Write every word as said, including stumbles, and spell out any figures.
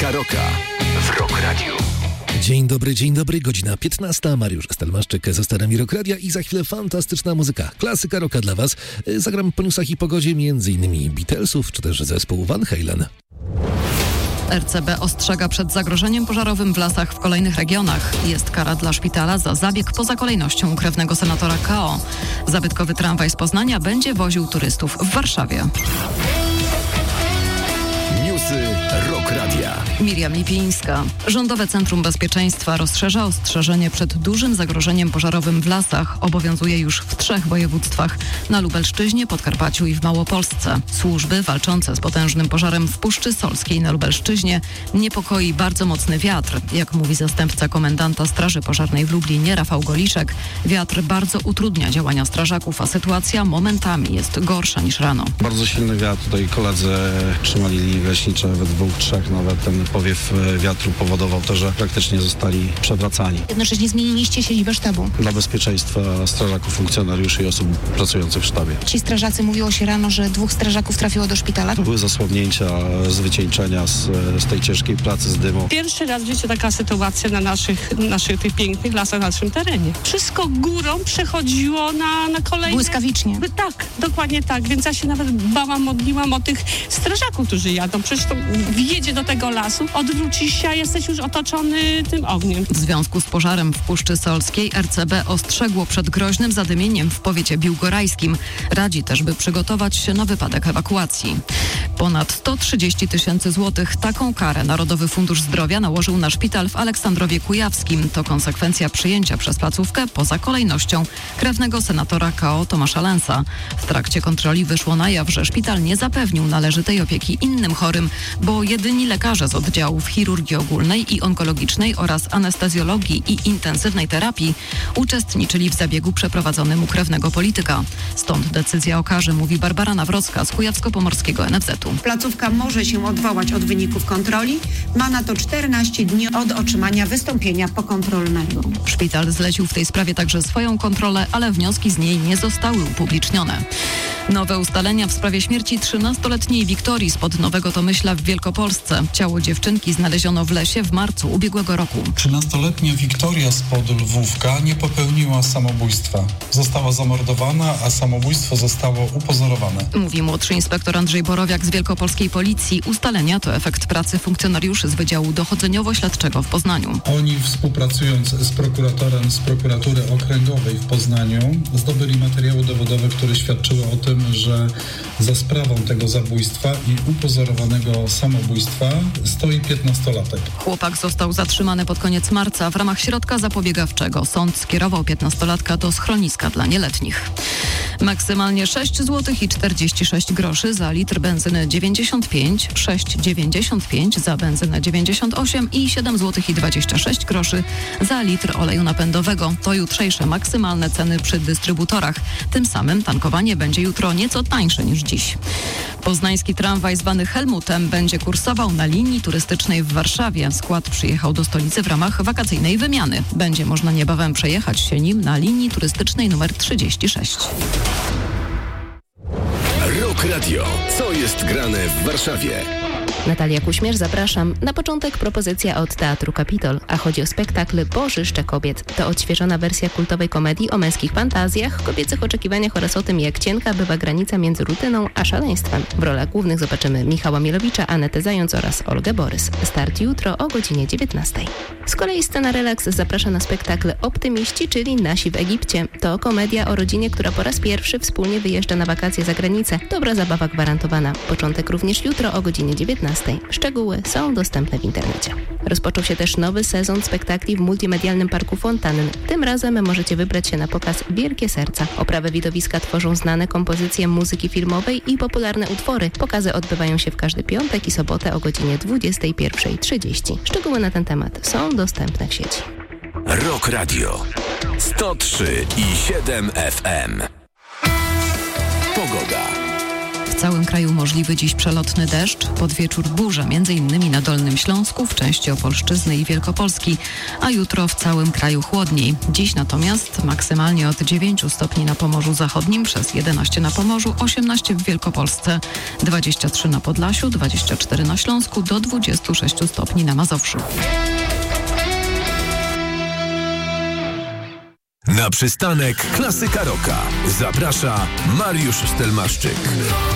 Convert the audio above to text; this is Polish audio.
Klasyka Rocka w Rock Radio. Dzień dobry, dzień dobry, godzina piętnasta. Mariusz Stelmaszczyk ze starami Rock Radia i za chwilę fantastyczna muzyka. Klasyka rocka dla Was. Zagram po newsach i pogodzie między innymi Beatlesów, czy też zespół Van Halen. R C B ostrzega przed zagrożeniem pożarowym w lasach w kolejnych regionach. Jest kara dla szpitala za zabieg poza kolejnością u krewnego senatora K O. Zabytkowy tramwaj z Poznania będzie woził turystów w Warszawie. Newsy Rock Radia. Miriam Lipińska. Rządowe Centrum Bezpieczeństwa rozszerza ostrzeżenie przed dużym zagrożeniem pożarowym w lasach. Obowiązuje już w trzech województwach: na Lubelszczyźnie, Podkarpaciu i w Małopolsce. Służby walczące z potężnym pożarem w Puszczy Solskiej na Lubelszczyźnie niepokoi bardzo mocny wiatr. Jak mówi zastępca komendanta Straży Pożarnej w Lublinie, Rafał Goliszek, wiatr bardzo utrudnia działania strażaków, a sytuacja momentami jest gorsza niż rano. Bardzo silny wiatr. Tutaj koledzy trzymali linii leśnicze we dwóch, trzech nawet. Ten powiew wiatru powodował to, że praktycznie zostali przewracani. Jednocześnie zmieniliście siedzibę sztabu. Dla bezpieczeństwa strażaków, funkcjonariuszy i osób pracujących w sztabie. Ci strażacy, mówiło się rano, że dwóch strażaków trafiło do szpitala. To były zasłabnięcia z wycieńczenia, z, z tej ciężkiej pracy, z dymu. Pierwszy raz w życiu taka sytuacja na naszych, naszych tych pięknych lasach, na naszym terenie. Wszystko górą przechodziło na, na kolejne... Błyskawicznie. Tak, dokładnie tak. Więc ja się nawet bałam, modliłam o tych strażaków, którzy jadą. Przecież to wjedzie do tego lasu, odwróci się, a jesteś już otoczony tym ogniem. W związku z pożarem w Puszczy Solskiej R C B ostrzegło przed groźnym zadymieniem w powiecie biłgorajskim. Radzi też, by przygotować się na wypadek ewakuacji. Ponad sto trzydzieści tysięcy złotych. Taką karę Narodowy Fundusz Zdrowia nałożył na szpital w Aleksandrowie Kujawskim. To konsekwencja przyjęcia przez placówkę poza kolejnością krewnego senatora K O Tomasza Lensa. W trakcie kontroli wyszło na jaw, że szpital nie zapewnił należytej opieki innym chorym, bo jedyni lekarze z oddziałów chirurgii ogólnej i onkologicznej oraz anestezjologii i intensywnej terapii uczestniczyli w zabiegu przeprowadzonym u krewnego polityka. Stąd decyzja o karze, mówi Barbara Nawrocka z Kujawsko-Pomorskiego N F Z-u. Placówka może się odwołać od wyników kontroli. Ma na to czternaście dni od otrzymania wystąpienia pokontrolnego. Szpital zlecił w tej sprawie także swoją kontrolę, ale wnioski z niej nie zostały upublicznione. Nowe ustalenia w sprawie śmierci trzynastoletniej Wiktorii spod Nowego Tomyśla w Wielkopolsce. Ciało dziewczynki znaleziono w lesie w marcu ubiegłego roku. trzynastoletnia Wiktoria spod Lwówka nie popełniła samobójstwa. Została zamordowana, a samobójstwo zostało upozorowane. Mówi młodszy inspektor Andrzej Borowiak z Wielkopolskiej Policji. Ustalenia to efekt pracy funkcjonariuszy z Wydziału Dochodzeniowo-Śledczego w Poznaniu. Oni, współpracując z prokuratorem z prokuratury okręgowej w Poznaniu, zdobyli materiały dowodowe, które świadczyły o tym, że za sprawą tego zabójstwa i upozorowanego samobójstwa stoi piętnastolatek. Chłopak został zatrzymany pod koniec marca w ramach środka zapobiegawczego. Sąd skierował piętnastolatka do schroniska dla nieletnich. Maksymalnie sześć złotych i czterdzieści sześć groszy za litr benzyny dziewięćdziesiąt pięć, sześć złotych dziewięćdziesiąt pięć za benzynę dziewięćdziesiąt osiem i siedem złotych i dwadzieścia sześć groszy za litr oleju napędowego. To jutrzejsze maksymalne ceny przy dystrybutorach. Tym samym tankowanie będzie jutro nieco tańsze niż dziś. Poznański tramwaj zwany Helmutem będzie kursował na linii turystycznej w Warszawie. Skład przyjechał do stolicy w ramach wakacyjnej wymiany. Będzie można niebawem przejechać się nim na linii turystycznej numer trzydzieści sześć. Rock Radio. Co jest grane w Warszawie? Natalia Kuśmierz, zapraszam. Na początek propozycja od Teatru Kapitol, a chodzi o spektakl Bożyszcze kobiet. To odświeżona wersja kultowej komedii o męskich fantazjach, kobiecych oczekiwaniach oraz o tym, jak cienka bywa granica między rutyną a szaleństwem. W rolach głównych zobaczymy Michała Mielowicza, Anetę Zając oraz Olgę Borys. Start jutro o godzinie dziewiętnastej. Z kolei Scena Relax zaprasza na spektakl Optymiści, czyli Nasi w Egipcie. To komedia o rodzinie, która po raz pierwszy wspólnie wyjeżdża na wakacje za granicę. Dobra zabawa gwarantowana. Początek również jutro o godzinie dziewiętnastej. Szczegóły są dostępne w internecie. Rozpoczął się też nowy sezon spektakli w multimedialnym parku Fontannyn. Tym razem możecie wybrać się na pokaz Wielkie Serca. Oprawę widowiska tworzą znane kompozycje muzyki filmowej i popularne utwory. Pokazy odbywają się w każdy piątek i sobotę o godzinie dwudziestej pierwszej trzydzieści. Szczegóły na ten temat są dostępne w sieci. Rock Radio sto trzy i siedem F M. Pogoda. W całym kraju możliwy dziś przelotny deszcz, pod wieczór burza, m.in. na Dolnym Śląsku, w części Opolszczyzny i Wielkopolski, a jutro w całym kraju chłodniej. Dziś natomiast maksymalnie od dziewięciu stopni na Pomorzu Zachodnim, przez jedenaście na Pomorzu, osiemnaście w Wielkopolsce, dwadzieścia trzy na Podlasiu, dwadzieścia cztery na Śląsku, do dwudziestu sześciu stopni na Mazowszu. Na przystanek Klasyka Rocka zaprasza Mariusz Stelmaszczyk.